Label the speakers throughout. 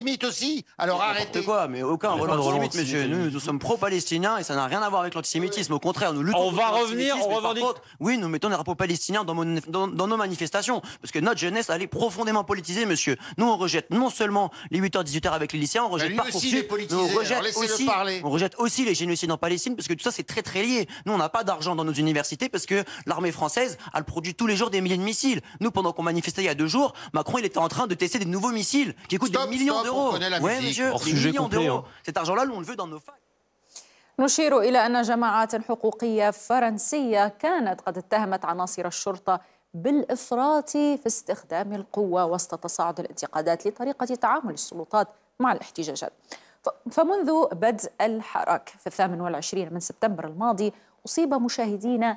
Speaker 1: antisémites aussi. Alors arrêtez.
Speaker 2: Quoi, mais aucun rôle antisémite, monsieur. Nous sommes pro-palestiniens et ça n'a rien à voir avec l'antisémitisme. Au contraire, nous luttons
Speaker 3: On va
Speaker 2: contre
Speaker 3: revenir,
Speaker 2: l'antisémitisme,
Speaker 3: on
Speaker 2: mais par
Speaker 3: revendique.
Speaker 2: contre, oui, nous mettons des drapeaux palestiniens dans nos manifestations. Parce que notre jeunesse, elle est profondément politisée, monsieur. Nous, on rejette non seulement les 8h, 18h avec les lycéens, on rejette Parcoursup, mais on rejette aussi les génocides en Palestine, parce que tout ça, c'est très très lié. Nous, on n'a pas d'argent dans nos universités parce que l'armée française, elle produit tous les jours des milliers de missiles. Nous, pendant qu'on manifestait il y a 2 jours, Macron, il était en train de tester des nouveaux missiles qui coûtent des millions d'euros.
Speaker 1: Ouais,
Speaker 2: monsieur, des millions d'euros. Cet argent-là, nous, on le veut dans nos failles.
Speaker 4: نشير إلى أن جماعات حقوقية فرنسية كانت قد اتهمت عناصر الشرطة بالإفراط في استخدام القوة وسط تصاعد الانتقادات لطريقة تعامل السلطات مع الاحتجاجات. فمنذ بدء الحراك في 28 من سبتمبر الماضي أصيب مشاهدين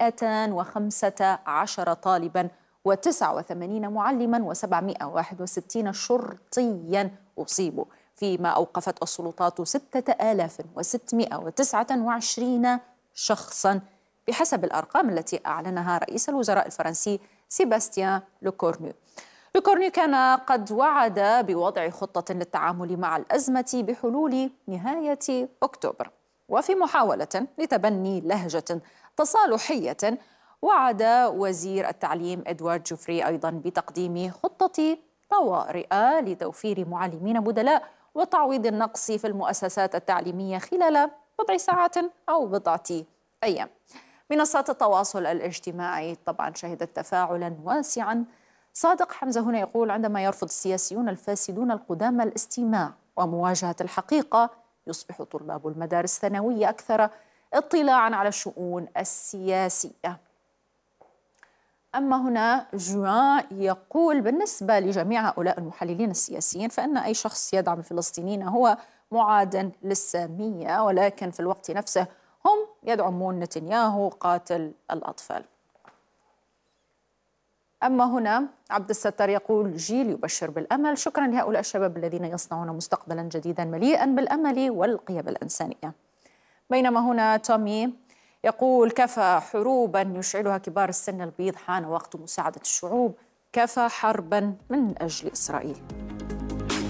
Speaker 4: 215 طالباً و89 معلماً و761 شرطياً أصيبوا، فيما أوقفت السلطات 6629 شخصاً بحسب الأرقام التي أعلنها رئيس الوزراء الفرنسي سيباستيان لوكورنو. لوكورنو كان قد وعد بوضع خطة للتعامل مع الأزمة بحلول نهاية أكتوبر، وفي محاولة لتبني لهجة تصالحية وعد وزير التعليم إدوارد جوفري أيضاً بتقديم خطة طوارئ لتوفير معلمين بدلاء وتعويض النقص في المؤسسات التعليمية خلال بضع ساعات أو بضعة أيام. منصات التواصل الاجتماعي طبعاً شهدت تفاعلاً واسعاً. صادق حمزة هنا يقول: عندما يرفض السياسيون الفاسدون القدامى الاستماع ومواجهة الحقيقة يصبح طلاب المدارس الثانوية أكثر اطلاعاً على الشؤون السياسية. أما هنا جوان يقول: بالنسبة لجميع هؤلاء المحللين السياسيين فإن أي شخص يدعم الفلسطينيين هو معاد للسامية، ولكن في الوقت نفسه هم يدعمون نتنياهو قاتل الأطفال. أما هنا عبد الستار يقول: جيل يبشر بالأمل، شكرا لهؤلاء الشباب الذين يصنعون مستقبلا جديدا مليئا بالأمل والقيم الإنسانية. بينما هنا تومي يقول: كفى حروبا يشعلها كبار السن البيض، حان وقت مساعدة الشعوب، كفى حربا من أجل إسرائيل.